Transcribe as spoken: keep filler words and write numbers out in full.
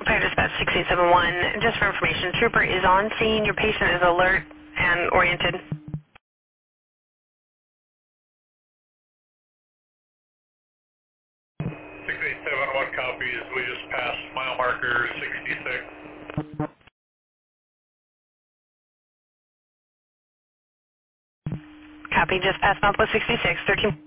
Fire Dispatch six eight seven one, just for information, Trooper is on scene. Your patient is alert and oriented. six eight seven one copies. We just passed mile marker sixty-six. Copy, just past Southwest sixty-six, thirteen.